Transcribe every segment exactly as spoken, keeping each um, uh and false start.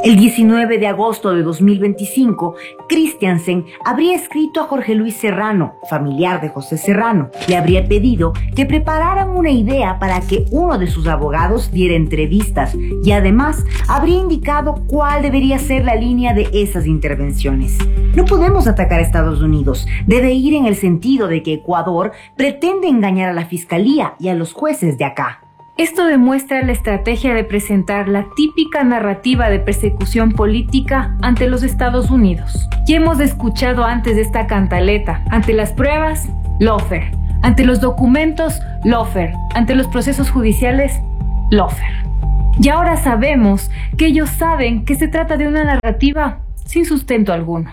El diecinueve de agosto de dos mil veinticinco, Christiansen habría escrito a Jorge Luis Serrano, familiar de José Serrano. Le habría pedido que prepararan una idea para que uno de sus abogados diera entrevistas y además habría indicado cuál debería ser la línea de esas intervenciones. No podemos atacar a Estados Unidos. Debe ir en el sentido de que Ecuador pretende engañar a la fiscalía y a los jueces de acá. Esto demuestra la estrategia de presentar la típica narrativa de persecución política ante los Estados Unidos. Ya hemos escuchado antes de esta cantaleta: ante las pruebas, lawfare; ante los documentos, lawfare; ante los procesos judiciales, lawfare. Y ahora sabemos que ellos saben que se trata de una narrativa sin sustento alguno.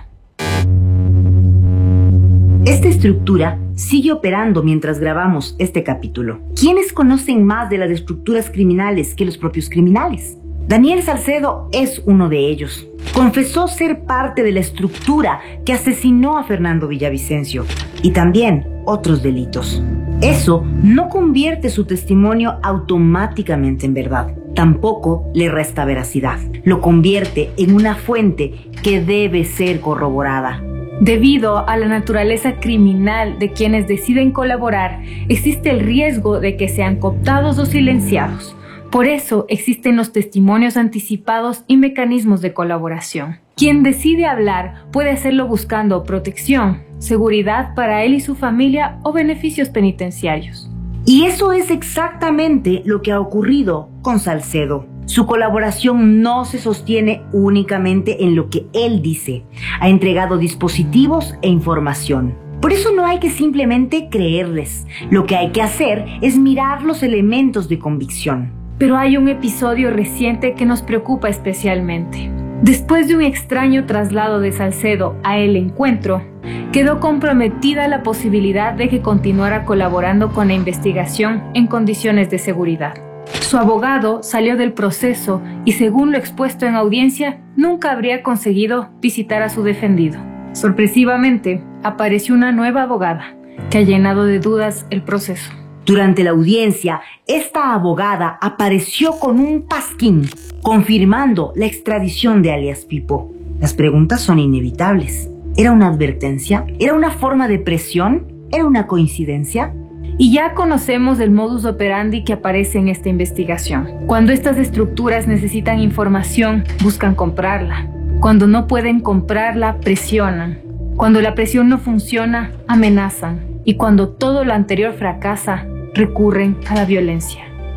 Esta estructura sigue operando mientras grabamos este capítulo. ¿Quiénes conocen más de las estructuras criminales que los propios criminales? Daniel Salcedo es uno de ellos. Confesó ser parte de la estructura que asesinó a Fernando Villavicencio y también otros delitos. Eso no convierte su testimonio automáticamente en verdad. Tampoco le resta veracidad. Lo convierte en una fuente que debe ser corroborada. Debido a la naturaleza criminal de quienes deciden colaborar, existe el riesgo de que sean cooptados o silenciados. Por eso existen los testimonios anticipados y mecanismos de colaboración. Quien decide hablar puede hacerlo buscando protección, seguridad para él y su familia o beneficios penitenciarios. Y eso es exactamente lo que ha ocurrido con Salcedo. Su colaboración no se sostiene únicamente en lo que él dice. Ha entregado dispositivos e información. Por eso no hay que simplemente creerles. Lo que hay que hacer es mirar los elementos de convicción. Pero hay un episodio reciente que nos preocupa especialmente. Después de un extraño traslado de Salcedo a El Encuentro, quedó comprometida la posibilidad de que continuara colaborando con la investigación en condiciones de seguridad. Su abogado salió del proceso y, según lo expuesto en audiencia, nunca habría conseguido visitar a su defendido. Sorpresivamente, apareció una nueva abogada que ha llenado de dudas el proceso. Durante la audiencia, esta abogada apareció con un pasquín, confirmando la extradición de alias Pipo. Las preguntas son inevitables. ¿Era una advertencia? ¿Era una forma de presión? ¿Era una coincidencia? Y ya conocemos el modus operandi que aparece en esta investigación. Cuando estas estructuras necesitan información, buscan comprarla. Cuando no pueden comprarla, presionan. Cuando la presión no funciona, amenazan. Y cuando todo lo anterior fracasa, recurren a la violencia.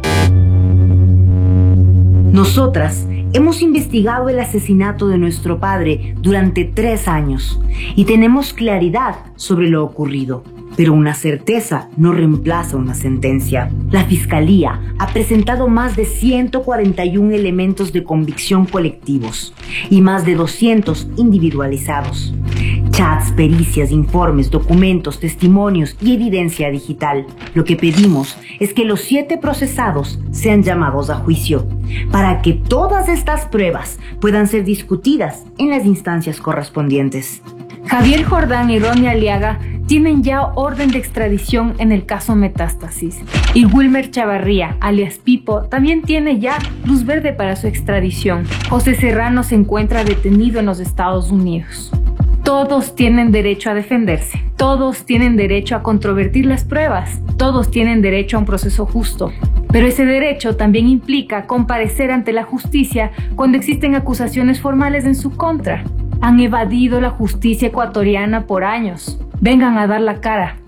Nosotras hemos investigado el asesinato de nuestro padre durante tres años y tenemos claridad sobre lo ocurrido. Pero una certeza no reemplaza una sentencia. La Fiscalía ha presentado más de ciento cuarenta y uno elementos de convicción colectivos y más de doscientos individualizados. Chats, pericias, informes, documentos, testimonios y evidencia digital. Lo que pedimos es que los siete procesados sean llamados a juicio para que todas estas pruebas puedan ser discutidas en las instancias correspondientes. Javier Jordán y Ronnie Aliaga tienen ya orden de extradición en el caso Metástasis. Y Wilmer Chavarría, alias Pipo, también tiene ya luz verde para su extradición. José Serrano se encuentra detenido en los Estados Unidos. Todos tienen derecho a defenderse. Todos tienen derecho a controvertir las pruebas. Todos tienen derecho a un proceso justo. Pero ese derecho también implica comparecer ante la justicia cuando existen acusaciones formales en su contra. Han evadido la justicia ecuatoriana por años. Vengan a dar la cara.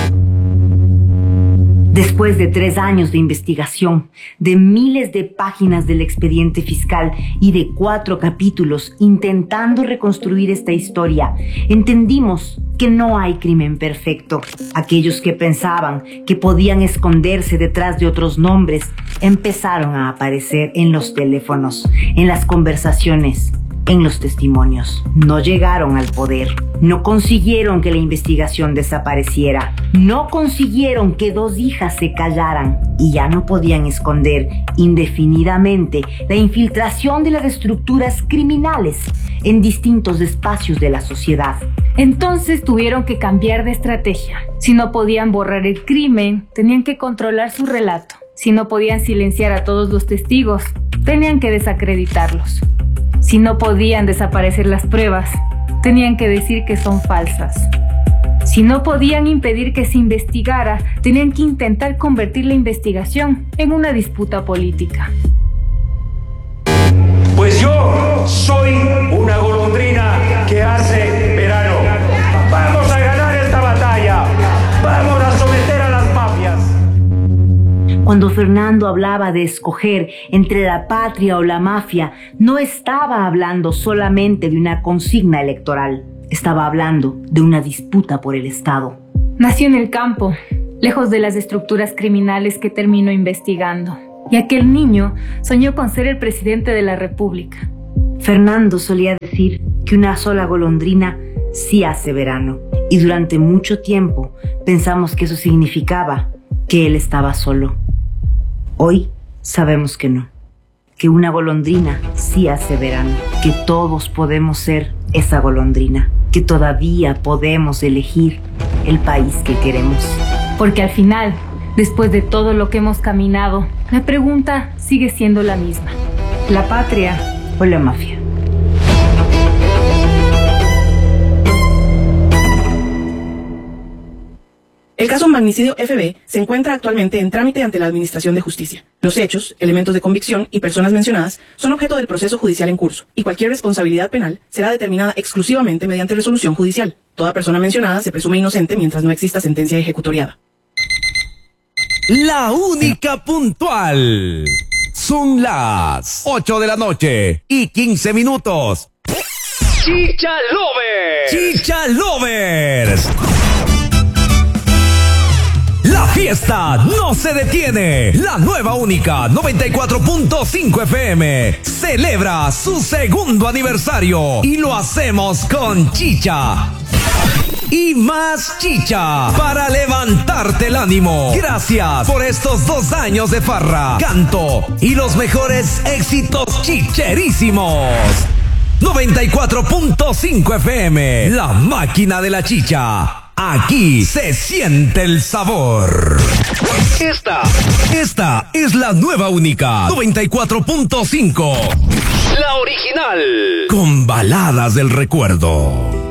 Después de tres años de investigación, de miles de páginas del expediente fiscal y de cuatro capítulos intentando reconstruir esta historia, entendimos que no hay crimen perfecto. Aquellos que pensaban que podían esconderse detrás de otros nombres empezaron a aparecer en los teléfonos, en las conversaciones, en los testimonios. No llegaron al poder. No consiguieron que la investigación desapareciera. No consiguieron que dos hijas se callaran. Y ya no podían esconder indefinidamente la infiltración de las estructuras criminales en distintos espacios de la sociedad. Entonces tuvieron que cambiar de estrategia. Si no podían borrar el crimen, tenían que controlar su relato. Si no podían silenciar a todos los testigos, tenían que desacreditarlos. Si no podían desaparecer las pruebas, tenían que decir que son falsas. Si no podían impedir que se investigara, tenían que intentar convertir la investigación en una disputa política. Pues yo soy una golondrina que hace verano. Vamos a ganar esta batalla. Vamos a someter a las mafias. Cuando Fernando hablaba de escoger entre la patria o la mafia, no estaba hablando solamente de una consigna electoral. Estaba hablando de una disputa por el Estado. Nació en el campo, lejos de las estructuras criminales que terminó investigando. Y aquel niño soñó con ser el presidente de la República. Fernando solía decir que una sola golondrina sí hace verano. Y durante mucho tiempo pensamos que eso significaba que él estaba solo. Hoy sabemos que no. Que una golondrina sí hace verano. Que todos podemos ser esa golondrina. Que todavía podemos elegir el país que queremos. Porque al final, después de todo lo que hemos caminado, la pregunta sigue siendo la misma. ¿La patria o la mafia? El caso Magnicidio F B se encuentra actualmente en trámite ante la Administración de Justicia. Los hechos, elementos de convicción y personas mencionadas son objeto del proceso judicial en curso, y cualquier responsabilidad penal será determinada exclusivamente mediante resolución judicial. Toda persona mencionada se presume inocente mientras no exista sentencia ejecutoriada. La única puntual. Son las ocho de la noche y quince minutos. Chicha Lovers. Chicha Lovers. La fiesta no se detiene. La nueva única noventa y cuatro punto cinco F M celebra su segundo aniversario y lo hacemos con chicha. Y más chicha para levantarte el ánimo. Gracias por estos dos años de farra, canto y los mejores éxitos chicherísimos. noventa y cuatro punto cinco F M, la máquina de la chicha. Aquí se siente el sabor. Esta, esta es la nueva única noventa y cuatro punto cinco. La original. Con baladas del recuerdo.